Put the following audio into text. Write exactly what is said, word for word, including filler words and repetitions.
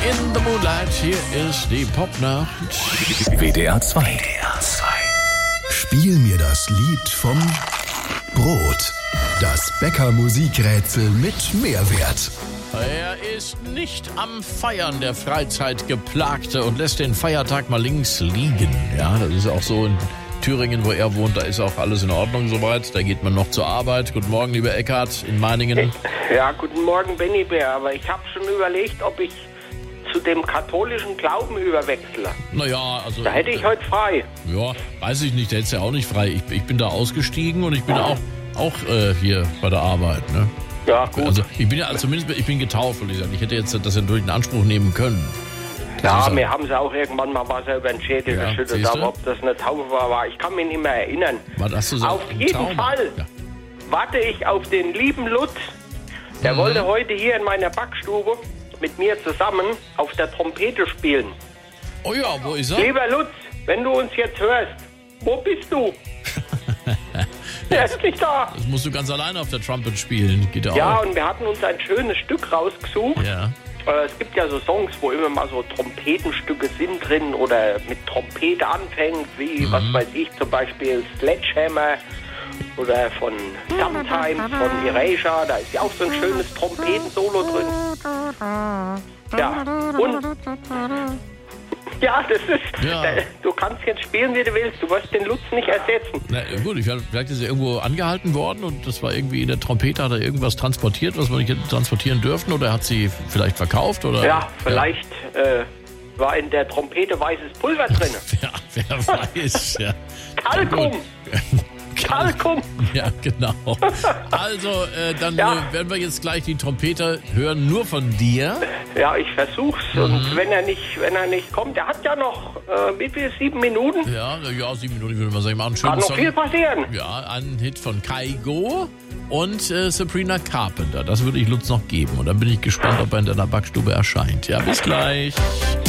in the Moonlight. Hier ist die Popnacht. W D R zwei. W D R zwei. Spiel mir das Lied vom Brot. Das Bäcker-Musikrätsel mit Mehrwert. Er ist nicht am Feiern, der Freizeitgeplagte, und lässt den Feiertag mal links liegen. Ja, das ist auch so in Thüringen, wo er wohnt, da ist auch alles in Ordnung soweit. Da geht man noch zur Arbeit. Guten Morgen, lieber Eckhard in Meiningen. Ja, guten Morgen, Benny Bär. Aber ich habe schon überlegt, ob ich zu dem katholischen Glauben überwechsle. Naja, also... Da hätte ich heute frei. Ja, weiß ich nicht, der hätte ja auch nicht frei. Ich, ich bin da ausgestiegen und ich bin auch, auch äh, hier bei der Arbeit, ne? Ja, gut. Also ich bin ja also zumindest ich bin getauft, würde ich sagen. Ich hätte jetzt das ja durch in Anspruch nehmen können. Das ja, halt mir haben sie auch irgendwann mal Wasser über den Schädel ja, geschüttet, aber ob das eine Taufe war, war, ich kann mich nicht mehr erinnern. Was hast du so auf jeden Traum? Fall Ja. warte ich auf den lieben Lutz. Der Mhm. wollte heute hier in meiner Backstube mit mir zusammen auf der Trompete spielen. Oh ja, wo ist er? Lieber Lutz, wenn du uns jetzt hörst, wo bist du? Der ist nicht da. Das musst du ganz alleine auf der Trumpet spielen. Geht ja, Ja, auch. und wir hatten uns ein schönes Stück rausgesucht. Ja. Äh, Es gibt ja so Songs, wo immer mal so Trompetenstücke sind drin oder mit Trompete anfängt, wie, Mhm. was weiß ich, zum Beispiel Sledgehammer oder von Sometimes von Erasure. Da ist ja auch so ein schönes Trompetensolo drin. Ja, und... Ja, das ist... Ja. Äh, du kannst jetzt spielen, wie du willst. Du wirst den Lutz nicht ersetzen. Na gut, ich, vielleicht ist er irgendwo angehalten worden und das war irgendwie in der Trompete, hat er irgendwas transportiert, was man nicht hätte transportieren dürfen, oder hat sie vielleicht verkauft? Oder? Ja, vielleicht äh, war in der Trompete weißes Pulver drin. Ja, wer weiß. Ja. Kalkum! Kalkum! Ja, genau. Also, äh, dann Ja. äh, werden wir jetzt gleich die Trompete hören, nur von dir. Ja, ich versuch's. Mhm. Und wenn er nicht, wenn er nicht kommt, der hat ja noch äh, wie viel? Sieben Minuten. Ja, ja, sieben Minuten würde man sagen. Machen einen Kann schönen noch Song. viel passieren. Ja, ein Hit von Kaigo und äh, Sabrina Carpenter. Das würde ich Lutz noch geben. Und dann bin ich gespannt, ob er in deiner Backstube erscheint. Ja, bis gleich.